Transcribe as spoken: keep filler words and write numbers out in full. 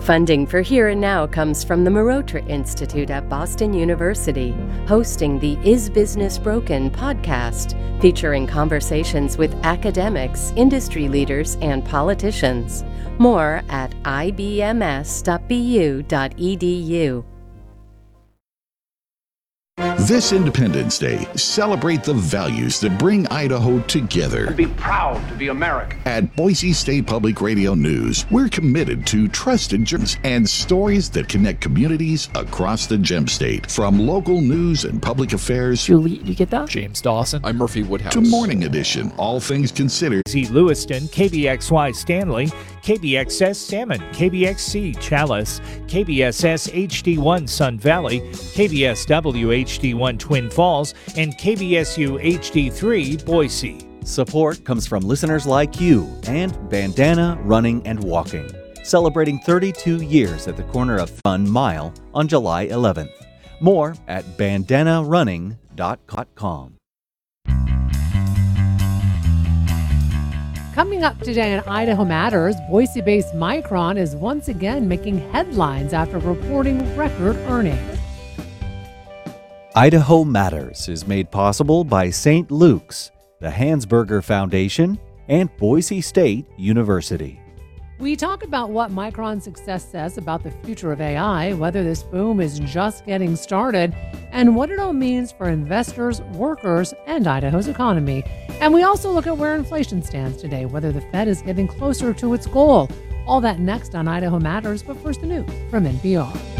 Funding for Here and Now comes from the Marotra Institute at Boston University, hosting the Is Business Broken podcast, featuring conversations with academics, industry leaders, and politicians. More at I B M S dot B U dot E D U. This Independence Day, celebrate the values that bring Idaho together. And be proud to be American. At Boise State Public Radio News, we're committed to trusted journalists and stories that connect communities across the Gem State. From local news and public affairs, Julie, you get that? James Dawson. I'm Murphy Woodhouse. To Morning Edition, all things considered. Z Lewiston, K B X Y Stanley, K B X S Salmon, K B X C Chalice, K B S S H D one Sun Valley, K B S W H D one Twin Falls, and K B S U H D three Boise. Support comes from listeners like you and Bandana Running and Walking, celebrating thirty-two years at the corner of Fun Mile on July eleventh. More at bandana running dot com. Coming up today on Idaho Matters, Boise-based Micron is once again making headlines after reporting record earnings. Idaho Matters is made possible by Saint Luke's, the Hansberger Foundation, and Boise State University. We talk about what Micron's success says about the future of A I, whether this boom is just getting started, and what it all means for investors, workers, and Idaho's economy. And we also look at where inflation stands today, whether the Fed is getting closer to its goal. All that next on Idaho Matters, but first the news from N P R.